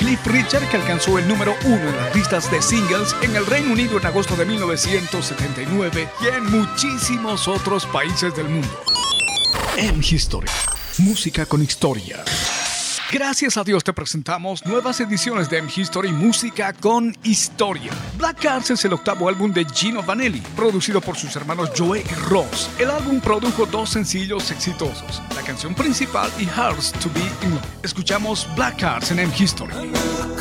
Cliff Richard, que alcanzó el número 1 en las listas de singles en el Reino Unido en agosto de 1979 y en muchísimos otros países del mundo. M-History. Música con historia. Gracias a Dios te presentamos nuevas ediciones de M-History Música con Historia. Black Cars es el octavo álbum de Gino Vanelli, producido por sus hermanos Joe y Ross. El álbum produjo 2 sencillos exitosos, la canción principal y Hearts to Be in Love. Escuchamos Black Cars en M-History.